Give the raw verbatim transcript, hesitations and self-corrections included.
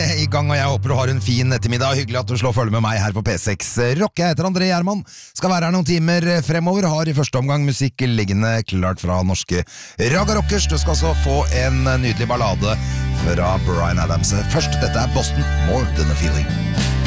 i gang, og jeg håper du har en fin ettermiddag. Hyggelig at du slår følge med meg her på P seks Rock. Jeg heter André Gjerman, skal være her noen timer fremover. Har i første omgang musikk liggende klart fra norske Raga Rockers. Du skal så få en nydelig ballade fra Bryan Adams. Først, dette er Boston, More Than a Feeling.